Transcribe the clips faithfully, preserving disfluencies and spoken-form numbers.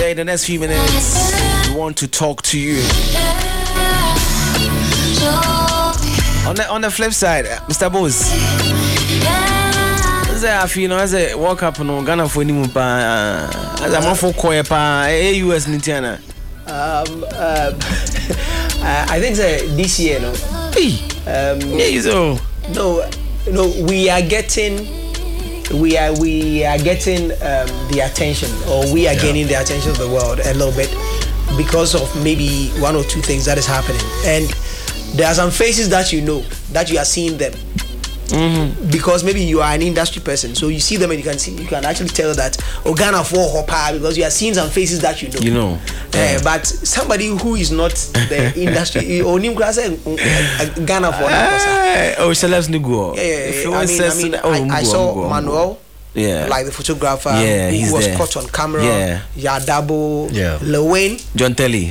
say in the next few minutes, we want to talk to you. On the on the flip side, Mister Bose. As I feel, as I walk up on Ghana for any pa, as I'm for Koya pa, U S Nintendo. Um, um, I think uh, this year, no. Hey, um, yeah, so no, no, we are getting, we are we are getting um, the attention, or we are yeah. gaining the attention of the world a little bit because of maybe one or two things that is happening, and there are some faces that you know that you are seeing them. Mm-hmm. Because maybe you are an industry person, so you see them and you can see, you can actually tell that Ghana for Hopa because you are seeing some faces that you know. You know, yeah. uh, but somebody who is not the industry, only Ghana for. Oh, celebs Nugo. Yeah, I mean, I, mean I, I saw Manuel. Yeah, like the photographer yeah, who was there. caught on camera. Yeah, Yadabo. Yeah, Lewayne. John Telly.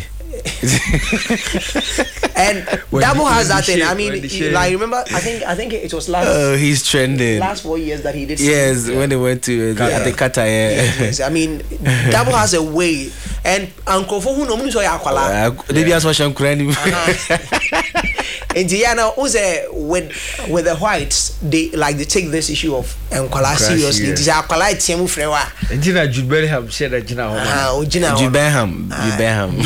And when Dabo has that thing. I mean, he, like remember, I think I think it was last. Oh, he's trending. Last four years that he did. Yes, when they went to uh, yeah. at the Qatar. Yeah. Yes, yes. I mean, Dabo has a way, and Uncle for who normally so yakwala. Maybe as much as I'm And Diana, also with with the whites, they like they take this issue of Nkwala seriously. It is Akwala Tiemu Frewa. And Gina Jude Bellingham said that Gina Ah, Gina Jude Bellingham. Jude Bellingham.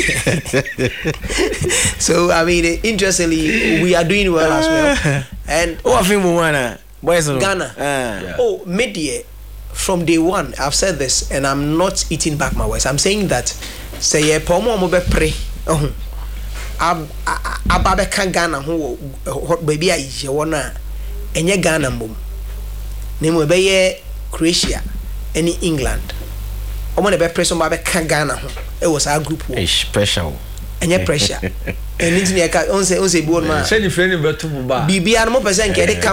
So I mean, interestingly, we are doing well as well. And oh, I think Moana, boys, Ghana. Yeah. Oh, mid-year, from day one, I've said this, and I'm not eating back my words. I'm saying that say a pomo mo be pre. Oh. Ab ababe kan Ghana ho baby ayi wona enye Ghana mbom na mo be ye Croatia any England omo na be press omo be kan Ghana ho e was our group wo special enye pressure and intini ka on say on say bi won ma say ni friend be to ba bibia no mo person ke de